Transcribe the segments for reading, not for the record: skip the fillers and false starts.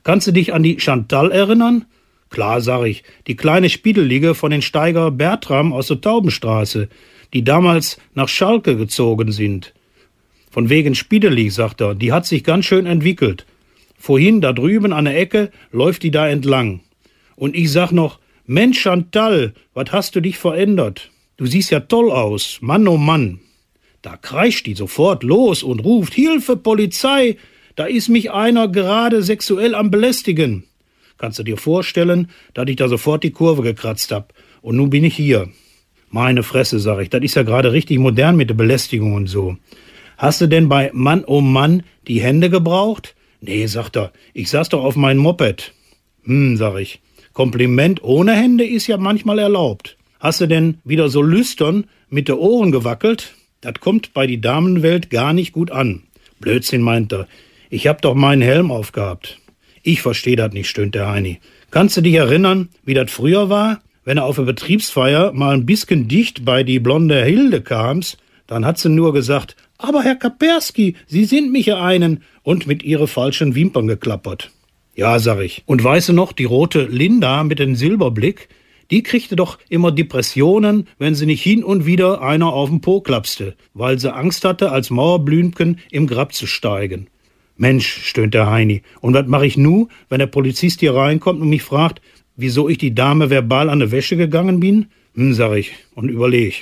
Kannst du dich an die Chantal erinnern? Klar, sag ich, die kleine Spiedelige von den Steiger Bertram aus der Taubenstraße, die damals nach Schalke gezogen sind. Von wegen Spiedelig, sagt er, die hat sich ganz schön entwickelt. Vorhin, da drüben an der Ecke, läuft die da entlang. Und ich sag noch, Mensch Chantal, was hast du dich verändert? Du siehst ja toll aus, Mann oh Mann. Da kreischt die sofort los und ruft, Hilfe, Polizei, da ist mich einer gerade sexuell am Belästigen. Kannst du dir vorstellen, dass ich da sofort die Kurve gekratzt hab. Und nun bin ich hier. Meine Fresse, sag ich, das ist ja gerade richtig modern mit der Belästigung und so. Hast du denn bei Mann oh Mann die Hände gebraucht? Nee, sagt er, ich saß doch auf meinem Moped. Sag ich, Kompliment ohne Hände ist ja manchmal erlaubt. Hast du denn wieder so lüstern mit den Ohren gewackelt? Das kommt bei die Damenwelt gar nicht gut an. Blödsinn, meint er. Ich hab doch meinen Helm aufgehabt. Ich versteh das nicht, stöhnt der Heini. Kannst du dich erinnern, wie das früher war? Wenn er auf der Betriebsfeier mal ein bisschen dicht bei die blonde Hilde kamst, dann hat sie nur gesagt, aber Herr Kapersky, Sie sind mich ja einen, und mit ihre falschen Wimpern geklappert. Ja, sag ich. Und weißt du noch, die rote Linda mit dem Silberblick, die kriegte doch immer Depressionen, wenn sie nicht hin und wieder einer auf den Po klapste, weil sie Angst hatte, als Mauerblümchen im Grab zu steigen. Mensch, stöhnt der Heini, und was mache ich nu, wenn der Polizist hier reinkommt und mich fragt, wieso ich die Dame verbal an der Wäsche gegangen bin? Sag ich und überleg.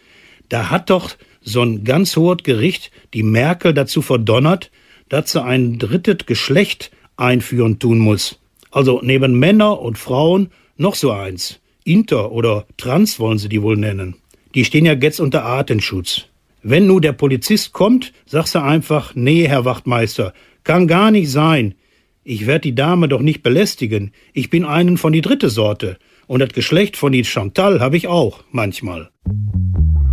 Da hat doch so ein ganz hohes Gericht die Merkel dazu verdonnert, dass sie ein drittes Geschlecht einführen tun muss. Also neben Männer und Frauen noch so eins. Inter oder Trans wollen sie die wohl nennen. Die stehen ja jetzt unter Artenschutz. Wenn nu der Polizist kommt, sagst du einfach, nee, Herr Wachtmeister, kann gar nicht sein. Ich werd die Dame doch nicht belästigen. Ich bin einen von die dritte Sorte. Und das Geschlecht von die Chantal habe ich auch, manchmal.